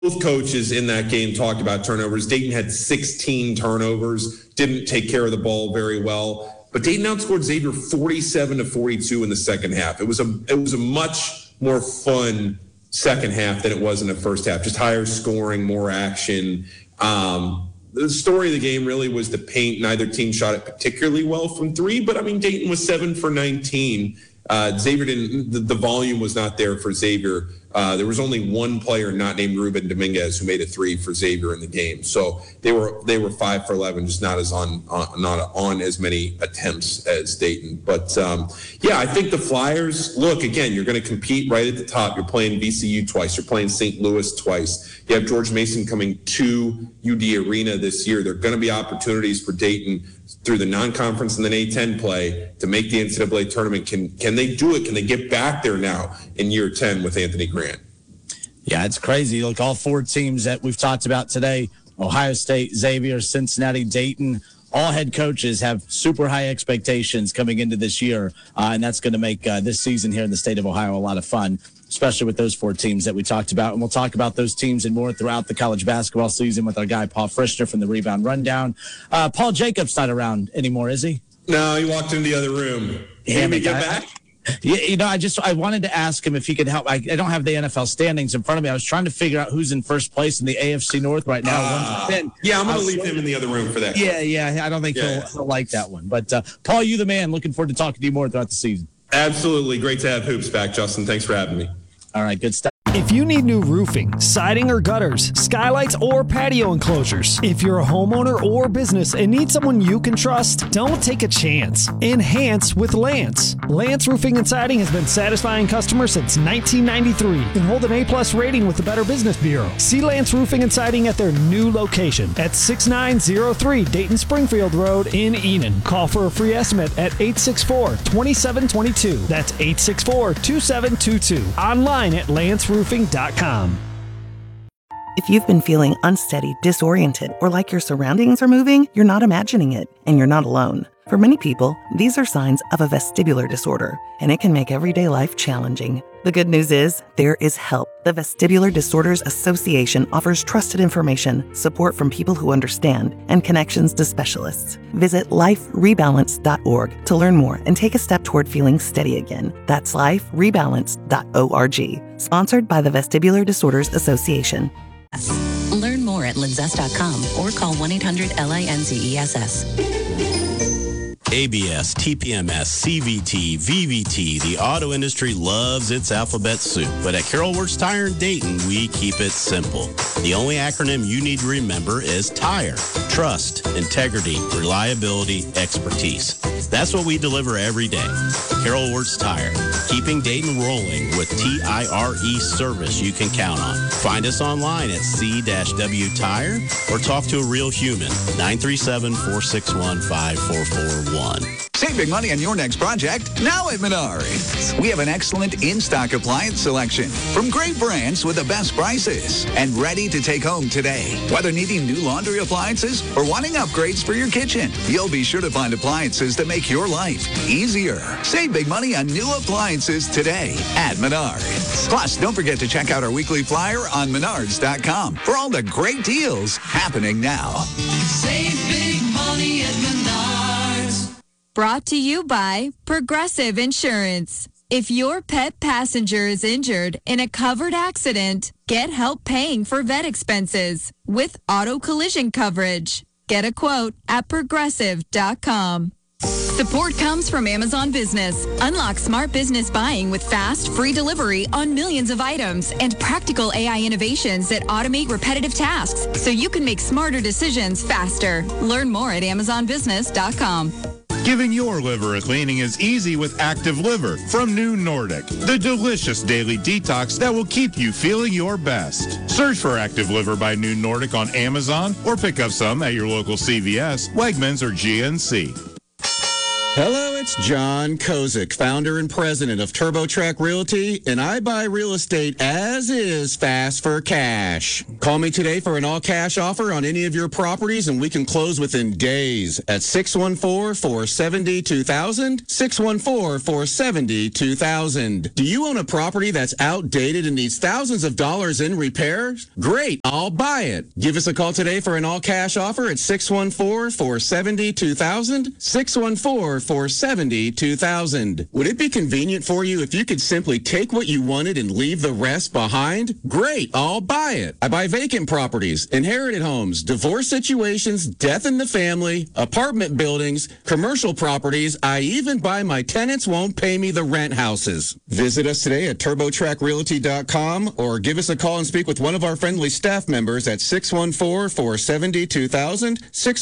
Both coaches in that game talked about turnovers. Dayton had 16 turnovers, didn't take care of the ball very well. But Dayton outscored Xavier 47-42 in the second half. It was a much more fun second half than it was in the first half. Just higher scoring, more action. The story of the game really was the paint. Neither team shot it particularly well from three, but I mean, Dayton was 7 for 19. Xavier didn't. The volume was not there for Xavier. There was only one player not named Ruben Dominguez who made a three for Xavier in the game. So they were 5 for 11, just not on as many attempts as Dayton. But I think the Flyers. Look, again, you're going to compete right at the top. You're playing VCU twice. You're playing St. Louis twice. You have George Mason coming to UD Arena this year. There are going to be opportunities for Dayton through the non-conference and then A-10 play to make the NCAA tournament. Can they do it? Can they get back there now in year 10 with Anthony Grant? Yeah, it's crazy. Look, all four teams that we've talked about today, Ohio State, Xavier, Cincinnati, Dayton, all head coaches have super high expectations coming into this year, and that's going to make this season here in the state of Ohio a lot of fun, especially with those four teams that we talked about. And we'll talk about those teams and more throughout the college basketball season with our guy Paul Frischner from the Rebound Rundown. Paul Jacobs not around anymore, is he? No, he walked into the other room. Can we get back? Yeah, I wanted to ask him if he could help. I don't have the NFL standings in front of me. I was trying to figure out who's in first place in the AFC North right now. Yeah, I'm going to leave him in the other room for that. Yeah. I don't think he'll like that one. But, Paul, you the man. Looking forward to talking to you more throughout the season. Absolutely. Great to have Hoops back, Justin. Thanks for having me. All right, good stuff. If you need new roofing, siding or gutters, skylights or patio enclosures, if you're a homeowner or business and need someone you can trust, don't take a chance. Enhance with Lance. Lance Roofing and Siding has been satisfying customers since 1993 and hold an A+ rating with the Better Business Bureau. See Lance Roofing and Siding at their new location at 6903 Dayton Springfield Road in Enon. Call for a free estimate at 864-2722. That's 864-2722. Online at lanceroofing.com. If you've been feeling unsteady, disoriented, or like your surroundings are moving, you're not imagining it, and you're not alone. For many people, these are signs of a vestibular disorder, and it can make everyday life challenging. The good news is, there is help. The Vestibular Disorders Association offers trusted information, support from people who understand, and connections to specialists. Visit liferebalance.org to learn more and take a step toward feeling steady again. That's liferebalance.org. Sponsored by the Vestibular Disorders Association. Learn more at linzess.com or call 1-800-LINZESS. ABS, TPMS, CVT, VVT, the auto industry loves its alphabet soup. But at Carol Works Tire in Dayton, we keep it simple. The only acronym you need to remember is TIRE. Trust, integrity, reliability, expertise. That's what we deliver every day. Carol Works Tire, keeping Dayton rolling with TIRE service you can count on. Find us online at C-W Tire or talk to a real human, 937-461-5441. Save big money on your next project now at Menards. We have an excellent in-stock appliance selection from great brands with the best prices and ready to take home today. Whether needing new laundry appliances or wanting upgrades for your kitchen, you'll be sure to find appliances that make your life easier. Save big money on new appliances today at Menards. Plus, don't forget to check out our weekly flyer on Menards.com for all the great deals happening now. Save big money at Menards. Brought to you by Progressive Insurance. If your pet passenger is injured in a covered accident, get help paying for vet expenses with auto collision coverage. Get a quote at progressive.com. Support comes from Amazon Business. Unlock smart business buying with fast, free delivery on millions of items and practical AI innovations that automate repetitive tasks so you can make smarter decisions faster. Learn more at amazonbusiness.com. Giving your liver a cleaning is easy with Active Liver from New Nordic, the delicious daily detox that will keep you feeling your best. Search for Active Liver by New Nordic on Amazon or pick up some at your local CVS, Wegmans, or GNC. Hello, it's John Kozik, founder and president of TurboTrack Realty, and I buy real estate as is, fast for cash. Call me today for an all-cash offer on any of your properties, and we can close within days at 614-470-2000, 614-470-2000. Do you own a property that's outdated and needs thousands of dollars in repairs? Great, I'll buy it. Give us a call today for an all-cash offer at 614-470-2000, 614-470-2000. Would it be convenient for you if you could simply take what you wanted and leave the rest behind? Great, I'll buy it. I buy vacant properties, inherited homes, divorce situations, death in the family, apartment buildings, commercial properties. I even buy my tenants won't pay me the rent houses. Visit us today at TurboTrackRealty.com or give us a call and speak with one of our friendly staff members at 614-470-2000,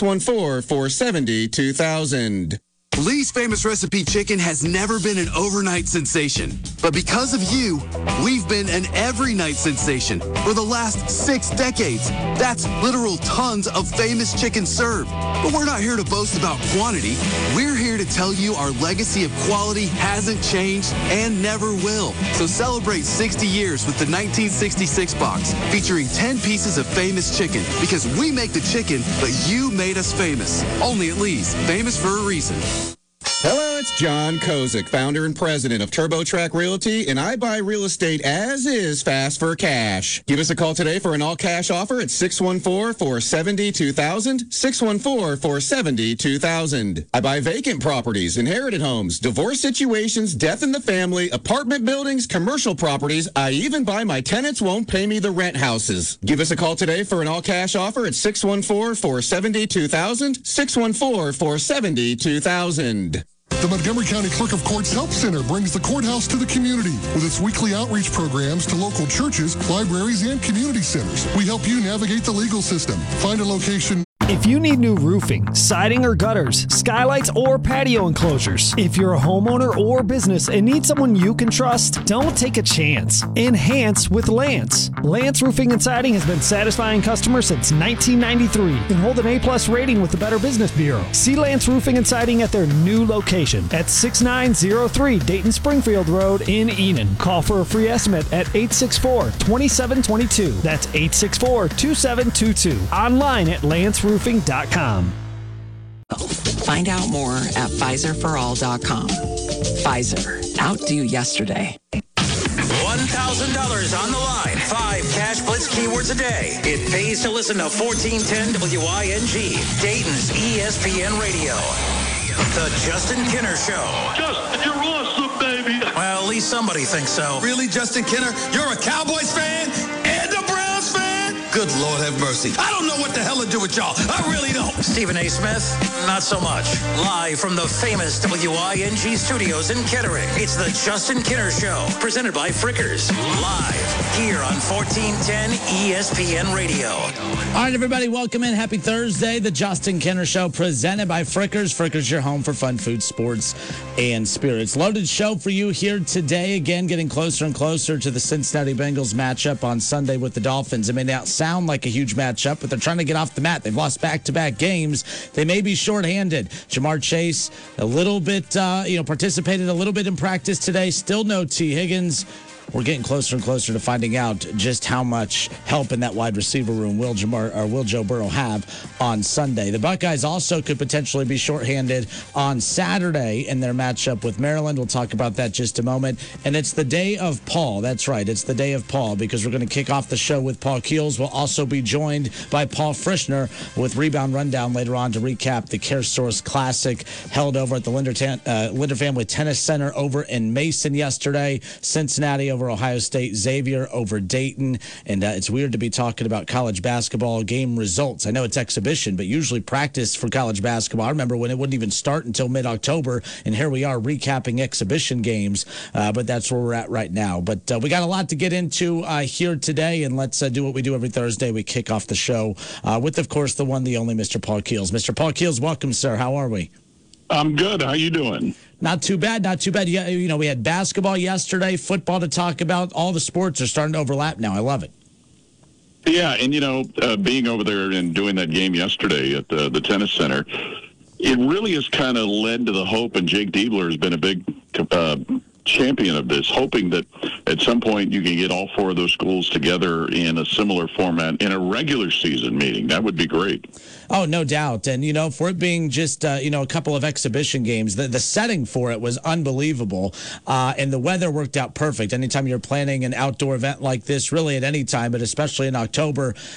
614-470-2000. Lee's Famous Recipe Chicken has never been an overnight sensation. But because of you, we've been an every night sensation for the last 6 decades. That's literal tons of famous chicken served. But we're not here to boast about quantity. We're here to tell you our legacy of quality hasn't changed and never will. So celebrate 60 years with the 1966 box featuring 10 pieces of famous chicken, because we make the chicken, but you made us famous. Only at Lee's, famous for a reason. Hello, it's John Kozik, founder and president of TurboTrack Realty, and I buy real estate as is, fast for cash. Give us a call today for an all-cash offer at 614-470-2000, 614-470-2000. I buy vacant properties, inherited homes, divorce situations, death in the family, apartment buildings, commercial properties. I even buy my tenants won't pay me the rent houses. Give us a call today for an all-cash offer at 614-470-2000, 614-470-2000. The Montgomery County Clerk of Courts Help Center brings the courthouse to the community with its weekly outreach programs to local churches, libraries, and community centers. We help you navigate the legal system. Find a location. If you need new roofing, siding or gutters, skylights or patio enclosures, if you're a homeowner or business and need someone you can trust, don't take a chance. Enhance with Lance. Lance Roofing and Siding has been satisfying customers since 1993 and hold an A+ rating with the Better Business Bureau. See Lance Roofing and Siding at their new location at 6903 Dayton Springfield Road in Enon. Call for a free estimate at 864-2722. That's 864-2722. Online at lanceroofing.com. Find out more at PfizerForAll.com. Pfizer, outdo yesterday. $1,000 on the line. 5 Cash Blitz keywords a day. It pays to listen to 1410 WING, Dayton's ESPN Radio. The Justin Kinner Show. Justin, you're awesome, baby. Well, at least somebody thinks so. Really, Justin Kinner? You're a Cowboys fan and a Browns fan? Good Lord have mercy. I don't know what the hell to do with y'all. I really don't. Stephen A. Smith? Not so much. Live from the famous WING studios in Kettering, it's the Justin Kinner Show, presented by Frickers. Live here on 1410 ESPN Radio. All right, everybody, welcome in. Happy Thursday. The Justin Kinner Show, presented by Frickers. Frickers, your home for fun food, sports, and spirits. Loaded show for you here today. Again, getting closer and closer to the Cincinnati Bengals matchup on Sunday with the Dolphins. It may not sound like a huge matchup, but they're trying to get off the mat. They've lost back-to-back games. They may be shorthanded. Jamar Chase, a little bit, participated a little bit in practice today. Still no T. Higgins. We're getting closer and closer to finding out just how much help in that wide receiver room will Joe Burrow have on Sunday. The Buckeyes also could potentially be shorthanded on Saturday in their matchup with Maryland. We'll talk about that just a moment. And it's the day of Paul. That's right. It's the day of Paul, because we're going to kick off the show with Paul Keels. We'll also be joined by Paul Frischner with Rebound Rundown later on to recap the CareSource Classic held over at the Linder Family Tennis Center over in Mason yesterday. Cincinnati over Ohio State, Xavier over Dayton, and it's weird to be talking about college basketball game results. I know it's exhibition, but usually practice for college basketball. I remember when it wouldn't even start until mid-October, and here we are recapping exhibition games, but that's where we're at right now. But we got a lot to get into here today, and let's do what we do every Thursday. We kick off the show with, of course, the one, the only Mr. Paul Keels. Mr. Paul Keels, welcome, sir. How are we? I'm good. How you doing? Not too bad, not too bad. You know, we had basketball yesterday, football to talk about. All the sports are starting to overlap now. I love it. Yeah, and, being over there and doing that game yesterday at the tennis center, it really has kind of led to the hope, and Jake Diebler has been a big champion of this, hoping that at some point you can get all four of those schools together in a similar format in a regular season meeting. That would be great. Oh, no doubt. And, for it being just, a couple of exhibition games, the setting for it was unbelievable. And the weather worked out perfect. Anytime you're planning an outdoor event like this, really at any time, but especially in October,